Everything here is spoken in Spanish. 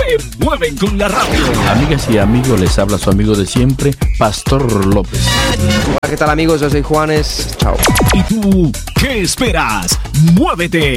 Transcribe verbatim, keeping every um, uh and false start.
se mueven con la radio. Amigas y amigos, les habla su amigo de siempre, Pastor López. Hola, ¿qué tal amigos? Yo soy Juanes. Chao. ¿Y tú qué esperas? ¡Muévete!